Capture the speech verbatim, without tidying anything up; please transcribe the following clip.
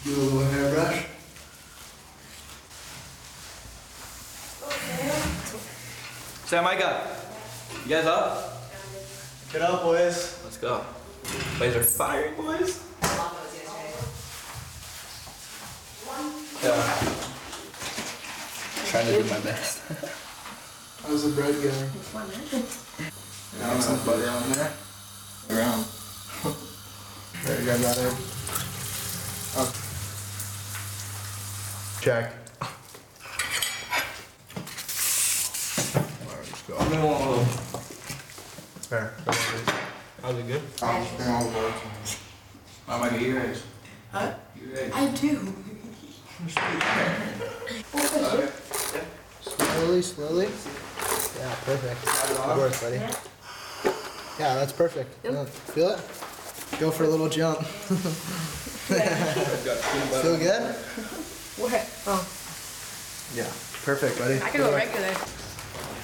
Do a little hairbrush. Sam, Micah, you guys up? Get up, boys. Let's go. Boys are firing, boys. Yeah. Trying to do my best. How's the bread going? Yeah, some butter on there. Around. There you go, got it. Oh. Check. Let's go. No. It's fair. How's it good? I'll just bring all the words. Oh, Micah, you eggs. Huh? You eggs. I do. Okay. Slowly, slowly. Yeah, perfect. Good work, buddy. Yeah, that's perfect. Yep. Yeah, feel it? Go for a little jump. Feel good? What? Oh, Yeah, perfect, buddy. I could go regular.